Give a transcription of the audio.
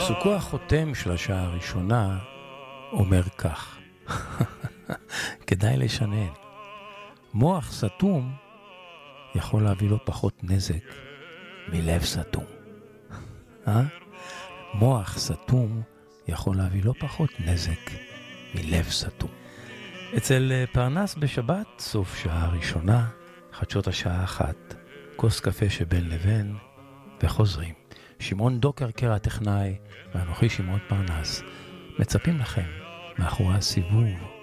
פסוקו החותם של השעה הראשונה אומר כך, כדאי לשנן, מוח סתום יכול להביא לו פחות נזק מלב סתום. מוח סתום יכול להביא לו פחות נזק מלב סתום. אצל פרנס בשבת, סוף שעה ראשונה, חדשות השעה 1, כוס קפה שבין לבין, וחוזרים. שמעון דוקרקר הטכנאי, ואנוכי שמעון פרנס, מצפים לכם מאחורי הסיבוב